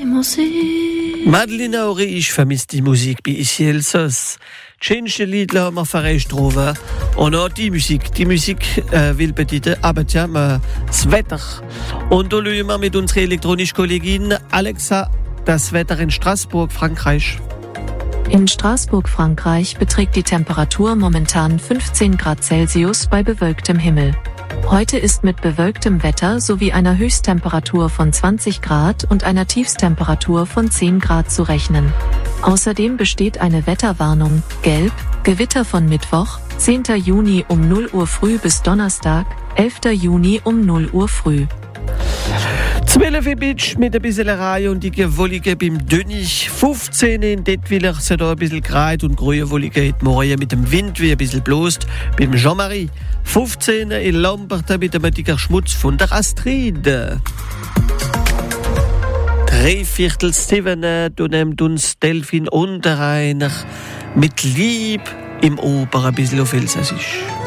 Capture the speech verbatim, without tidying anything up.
Musik. Madeleine Auri, ich vermisse die Musik bei ici Elsass. Die schönsten Lieder haben wir verreist drüber. Und auch die Musik. Die Musik äh, will bedeuten, aber tja, das Wetter. Und da schauen wir mit unserer elektronischen Kollegin Alexa das Wetter in Straßburg, Frankreich. In Straßburg, Frankreich beträgt die Temperatur momentan fünfzehn Grad Celsius bei bewölktem Himmel. Heute ist mit bewölktem Wetter sowie einer Höchsttemperatur von zwanzig Grad und einer Tiefsttemperatur von zehn Grad zu rechnen. Außerdem besteht eine Wetterwarnung, gelb, Gewitter von Mittwoch, zehnten Juni um null Uhr früh bis Donnerstag, elften Juni um null Uhr früh. zwölf Bitsch mit ein bisschen Reihe und die Wollige beim Dönnig. fünfzehn in Detwiller sind da ein bisschen greit und grüne Wollige hat morgen mit dem Wind wie ein bisschen bloßt beim Jean-Marie. fünfzehn in Lamberta mit dem dicker Schmutz von der Astrid. Drei Viertel Steven, du nimmst uns Delfin Unterreiner mit Lieb im Oper ein bisschen auf Elsassisch.